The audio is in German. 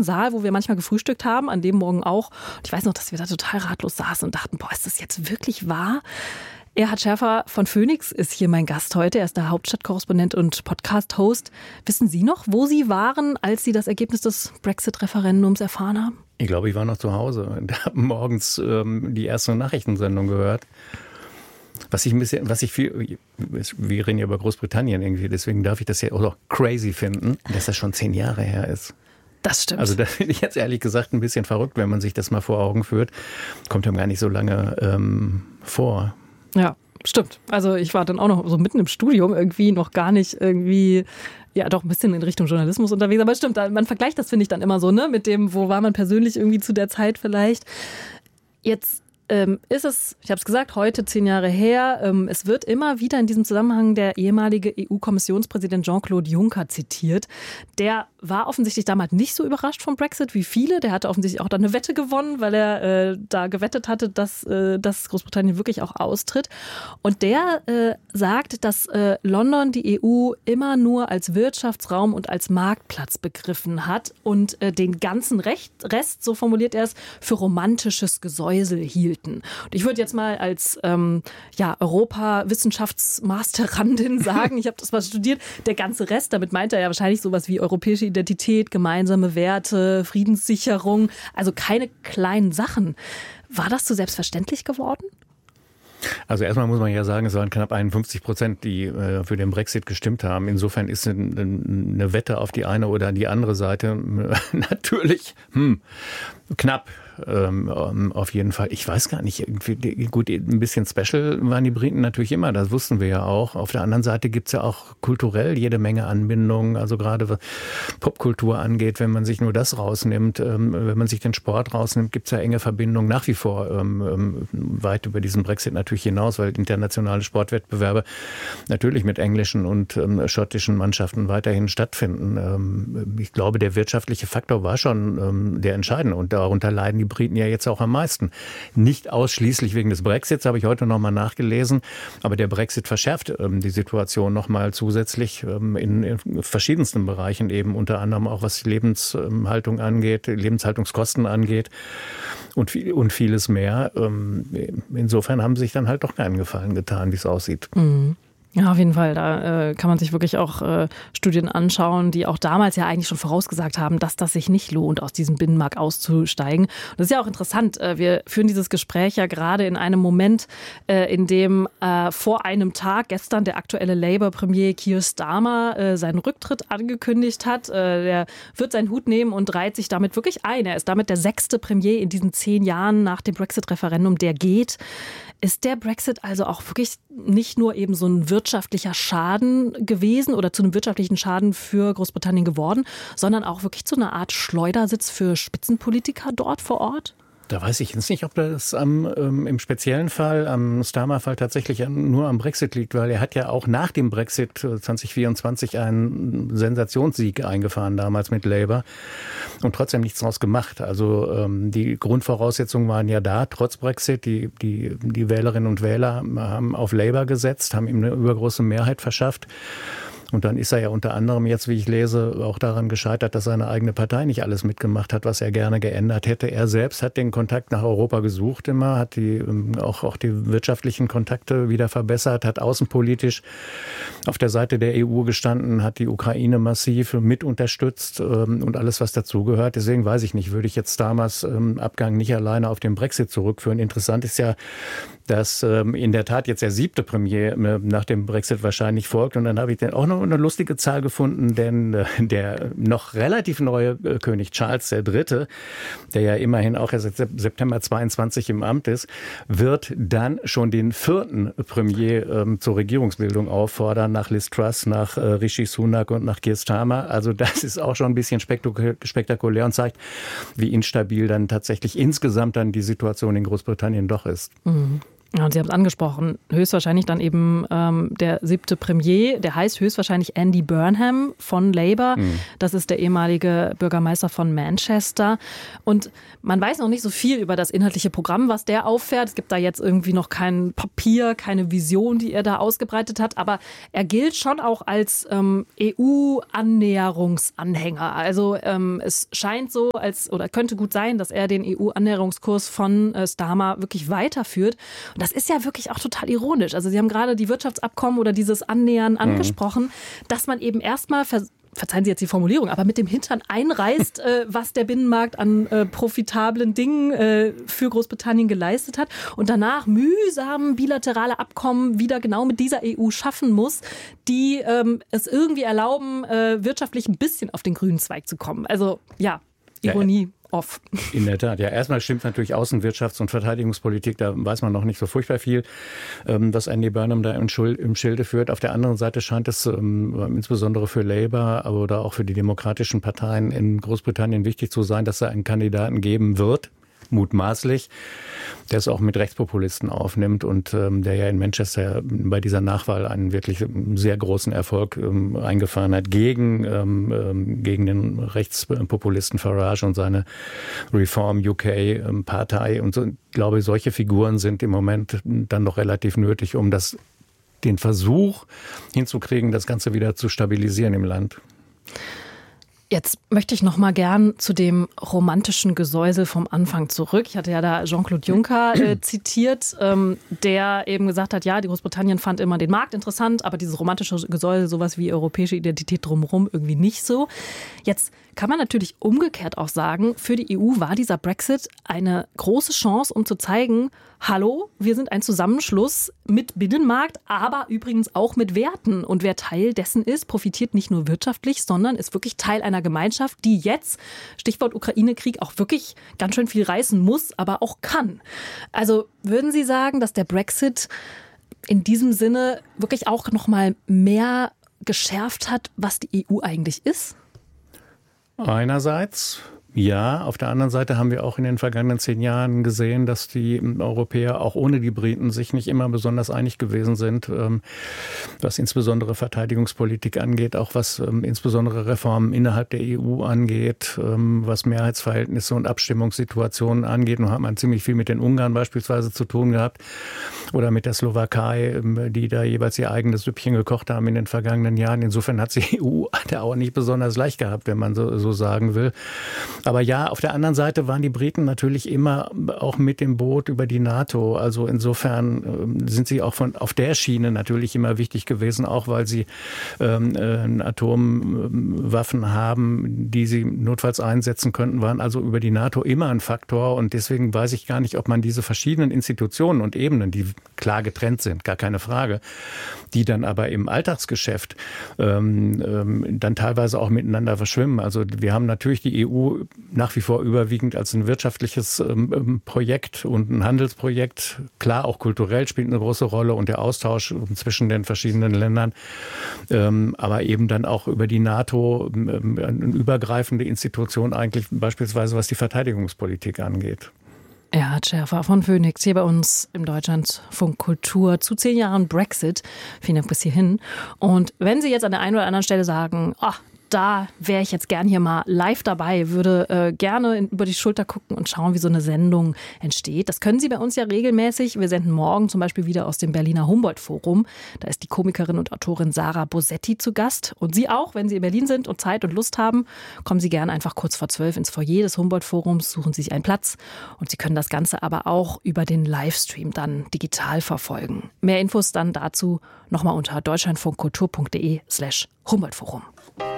großen Saal, wo wir manchmal gefrühstückt haben, an dem Morgen auch. Und ich weiß noch, dass wir da total ratlos saßen und dachten, boah, ist das jetzt wirklich wahr? Erhard Scherfer von Phoenix ist hier mein Gast heute. Er ist der Hauptstadtkorrespondent und Podcast-Host. Wissen Sie noch, wo Sie waren, als Sie das Ergebnis des Brexit-Referendums erfahren haben? Ich glaube, ich war noch zu Hause und habe morgens die erste Nachrichtensendung gehört. Wir reden ja über Großbritannien irgendwie, deswegen darf ich das ja auch noch crazy finden, dass das schon 10 Jahre her ist. Das stimmt. Also da finde ich jetzt ehrlich gesagt ein bisschen verrückt, wenn man sich das mal vor Augen führt. Kommt einem gar nicht so lange vor. Ja, stimmt. Also ich war dann auch noch so mitten im Studium irgendwie noch gar nicht irgendwie, ja doch ein bisschen in Richtung Journalismus unterwegs. Aber stimmt, man vergleicht das, finde ich, dann immer so, ne, mit dem, wo war man persönlich irgendwie zu der Zeit vielleicht. Jetzt ist es, ich habe es gesagt, heute 10 Jahre her. Es wird immer wieder in diesem Zusammenhang der ehemalige EU-Kommissionspräsident Jean-Claude Juncker zitiert. Der war offensichtlich damals nicht so überrascht vom Brexit wie viele. Der hatte offensichtlich auch dann eine Wette gewonnen, weil er da gewettet hatte, dass Großbritannien wirklich auch austritt. Und der sagt, dass London die EU immer nur als Wirtschaftsraum und als Marktplatz begriffen hat und den ganzen Rest, so formuliert er es, für romantisches Gesäusel hielt. Und ich würde jetzt mal als Europa-Wissenschaftsmasterandin sagen, ich habe das mal studiert, der ganze Rest, damit meint er ja wahrscheinlich sowas wie europäische Identität, gemeinsame Werte, Friedenssicherung, also keine kleinen Sachen. War das so selbstverständlich geworden? Also erstmal muss man ja sagen, es waren knapp 51%, die für den Brexit gestimmt haben. Insofern ist eine Wette auf die eine oder die andere Seite natürlich knapp. Auf jeden Fall. Ich weiß gar nicht, irgendwie, gut, ein bisschen special waren die Briten natürlich immer, das wussten wir ja auch. Auf der anderen Seite gibt's ja auch kulturell jede Menge Anbindungen, also gerade was Popkultur angeht, wenn man sich nur das rausnimmt, wenn man sich den Sport rausnimmt, gibt's ja enge Verbindungen nach wie vor weit über diesen Brexit natürlich hinaus, weil internationale Sportwettbewerbe natürlich mit englischen und schottischen Mannschaften weiterhin stattfinden. Ich glaube, der wirtschaftliche Faktor war schon der entscheidende und darunter leiden die Briten ja jetzt auch am meisten. Nicht ausschließlich wegen des Brexits, habe ich heute nochmal nachgelesen, aber der Brexit verschärft die Situation nochmal zusätzlich in verschiedensten Bereichen eben, unter anderem auch was Lebenshaltung angeht, Lebenshaltungskosten angeht und vieles mehr. Insofern haben sie sich dann halt doch keinen Gefallen getan, wie es aussieht. Mhm. Ja, auf jeden Fall. Da kann man sich wirklich auch Studien anschauen, die auch damals ja eigentlich schon vorausgesagt haben, dass das sich nicht lohnt, aus diesem Binnenmarkt auszusteigen. Und das ist ja auch interessant. Wir führen dieses Gespräch ja gerade in einem Moment, in dem vor einem Tag gestern der aktuelle Labour-Premier Keir Starmer seinen Rücktritt angekündigt hat. Der wird seinen Hut nehmen und reiht sich damit wirklich ein. Er ist damit der 6. Premier in diesen 10 Jahren nach dem Brexit-Referendum, der geht. Ist der Brexit also auch wirklich nicht nur eben so ein wirtschaftlicher Schaden gewesen oder zu einem wirtschaftlichen Schaden für Großbritannien geworden, sondern auch wirklich zu einer Art Schleudersitz für Spitzenpolitiker dort vor Ort? Da weiß ich jetzt nicht, ob das im speziellen Fall, am Starmer-Fall tatsächlich nur am Brexit liegt, weil er hat ja auch nach dem Brexit 2024 einen Sensationssieg eingefahren, damals mit Labour, und trotzdem nichts draus gemacht. Also die Grundvoraussetzungen waren ja da, trotz Brexit. Die Wählerinnen und Wähler haben auf Labour gesetzt, haben ihm eine übergroße Mehrheit verschafft. Und dann ist er ja unter anderem jetzt, wie ich lese, auch daran gescheitert, dass seine eigene Partei nicht alles mitgemacht hat, was er gerne geändert hätte. Er selbst hat den Kontakt nach Europa gesucht immer, hat auch die wirtschaftlichen Kontakte wieder verbessert, hat außenpolitisch auf der Seite der EU gestanden, hat die Ukraine massiv mit unterstützt und alles, was dazugehört. Deswegen weiß ich nicht, würde ich jetzt damals Abgang nicht alleine auf den Brexit zurückführen. Interessant ist ja, dass in der Tat jetzt der 7. Premier nach dem Brexit wahrscheinlich folgt. Und dann habe ich dann auch noch eine lustige Zahl gefunden, denn der noch relativ neue König Charles III., der ja immerhin auch erst seit September 22 im Amt ist, wird dann schon den 4. Premier zur Regierungsbildung auffordern, nach Liz Truss, nach Rishi Sunak und nach Keir Starmer. Also das ist auch schon ein bisschen spektakulär und zeigt, wie instabil dann tatsächlich insgesamt dann die Situation in Großbritannien doch ist. Mhm. Ja, und Sie haben es angesprochen, höchstwahrscheinlich dann eben der 7. Premier, der heißt höchstwahrscheinlich Andy Burnham von Labour. Das ist der ehemalige Bürgermeister von Manchester. Und man weiß noch nicht so viel über das inhaltliche Programm, was der auffährt. Es gibt da jetzt irgendwie noch kein Papier, keine Vision, die er da ausgebreitet hat. Aber er gilt schon auch als EU-Annäherungsanhänger. Also es scheint so, oder könnte gut sein, dass er den EU-Annäherungskurs von Starmer wirklich weiterführt. Und das ist ja wirklich auch total ironisch. Also Sie haben gerade die Wirtschaftsabkommen oder dieses Annähern angesprochen, dass man eben erstmal, verzeihen Sie jetzt die Formulierung, aber mit dem Hintern einreißt, was der Binnenmarkt an profitablen Dingen für Großbritannien geleistet hat und danach mühsam bilaterale Abkommen wieder genau mit dieser EU schaffen muss, die es irgendwie erlauben, wirtschaftlich ein bisschen auf den grünen Zweig zu kommen. Also ja, Ironie. Off. In der Tat. Ja, erstmal stimmt natürlich Außenwirtschafts- und Verteidigungspolitik, da weiß man noch nicht so furchtbar viel, was Andy Burnham da im Schilde führt. Auf der anderen Seite scheint es insbesondere für Labour oder auch für die demokratischen Parteien in Großbritannien wichtig zu sein, dass es einen Kandidaten geben wird, mutmaßlich, der es auch mit Rechtspopulisten aufnimmt und der ja in Manchester bei dieser Nachwahl einen wirklich sehr großen Erfolg eingefahren hat gegen den Rechtspopulisten Farage und seine Reform UK Partei. Und so, ich glaube, solche Figuren sind im Moment dann noch relativ nötig, um den Versuch hinzukriegen, das Ganze wieder zu stabilisieren im Land. Jetzt möchte ich noch mal gern zu dem romantischen Gesäusel vom Anfang zurück. Ich hatte ja da Jean-Claude Juncker zitiert, der eben gesagt hat, ja, die Großbritannien fand immer den Markt interessant, aber dieses romantische Gesäusel, sowas wie europäische Identität drumherum, irgendwie nicht so. Jetzt kann man natürlich umgekehrt auch sagen, für die EU war dieser Brexit eine große Chance, um zu zeigen, hallo, wir sind ein Zusammenschluss mit Binnenmarkt, aber übrigens auch mit Werten. Und wer Teil dessen ist, profitiert nicht nur wirtschaftlich, sondern ist wirklich Teil einer Gemeinschaft, die jetzt, Stichwort Ukraine-Krieg, auch wirklich ganz schön viel reißen muss, aber auch kann. Also würden Sie sagen, dass der Brexit in diesem Sinne wirklich auch noch mal mehr geschärft hat, was die EU eigentlich ist? Einerseits, ja. Auf der anderen Seite haben wir auch in den vergangenen 10 Jahren gesehen, dass die Europäer auch ohne die Briten sich nicht immer besonders einig gewesen sind, was insbesondere Verteidigungspolitik angeht, auch was insbesondere Reformen innerhalb der EU angeht, was Mehrheitsverhältnisse und Abstimmungssituationen angeht. Nun hat man ziemlich viel mit den Ungarn beispielsweise zu tun gehabt oder mit der Slowakei, die da jeweils ihr eigenes Süppchen gekocht haben in den vergangenen Jahren. Insofern hat die EU da auch nicht besonders leicht gehabt, wenn man so sagen will. Aber ja, auf der anderen Seite waren die Briten natürlich immer auch mit dem Boot über die NATO. Also insofern sind sie auch auf der Schiene natürlich immer wichtig gewesen, auch weil sie Atomwaffen haben, die sie notfalls einsetzen könnten, waren also über die NATO immer ein Faktor. Und deswegen weiß ich gar nicht, ob man diese verschiedenen Institutionen und Ebenen, die klar getrennt sind, gar keine Frage, die dann aber im Alltagsgeschäft dann teilweise auch miteinander verschwimmen. Also wir haben natürlich die EU nach wie vor überwiegend als ein wirtschaftliches Projekt und ein Handelsprojekt. Klar, auch kulturell spielt eine große Rolle und der Austausch zwischen den verschiedenen Ländern. Aber eben dann auch über die NATO eine übergreifende Institution eigentlich beispielsweise, was die Verteidigungspolitik angeht. Erhard Schärfer von Phoenix hier bei uns im Deutschlandfunk Kultur zu 10 Jahren Brexit. Vielen Dank bis hierhin. Und wenn Sie jetzt an der einen oder anderen Stelle sagen, da wäre ich jetzt gern hier mal live dabei, würde gerne über die Schulter gucken und schauen, wie so eine Sendung entsteht. Das können Sie bei uns ja regelmäßig. Wir senden morgen zum Beispiel wieder aus dem Berliner Humboldt-Forum. Da ist die Komikerin und Autorin Sarah Bosetti zu Gast. Und Sie auch, wenn Sie in Berlin sind und Zeit und Lust haben, kommen Sie gerne einfach kurz vor 12 ins Foyer des Humboldt-Forums, suchen Sie sich einen Platz. Und Sie können das Ganze aber auch über den Livestream dann digital verfolgen. Mehr Infos dann dazu nochmal unter deutschlandfunkkultur.de/Humboldt-Forum.